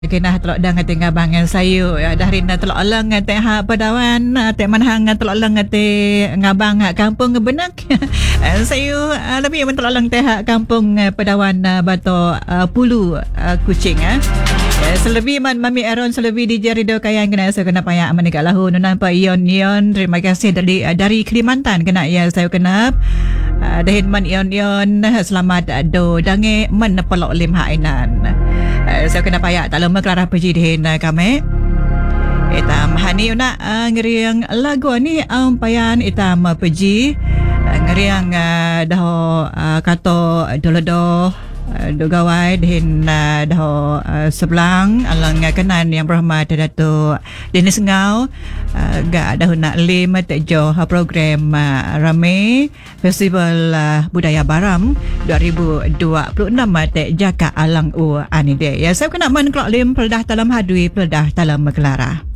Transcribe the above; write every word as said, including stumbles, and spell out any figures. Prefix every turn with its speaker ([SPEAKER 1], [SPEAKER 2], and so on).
[SPEAKER 1] Kena telok dah ngati ngabangan sayu ya dari na telok lang ngati ha padawan te manhang telok lang ngati ngabang kampung benak sayu lebih men telok lang teh kampung padawan bato pulu kucing ah selebih man mami aron selebih di jarido kaya kena saya kena paya manika lahu nunan pa ion ion terima kasih dari dari Kalimantan kena ya saya kena dahin man ion ion selamat do dange men pelok lim hainan saya kena paya tak lama Clara pergi dihin kami itam hani una ngeriang lagu ni am payan itam pergi ngeriang dah kato dolodo do gawai dihin dah sebelang alang kenan yang berhormat Dato' Dennis Ngau ga dah nak lim tejo program Rame Festival Budaya Baram dua ribu dua puluh enam te jaka alang u anide ya saya kena men klok lim peldah dalam hadui peldah dalam Kelara.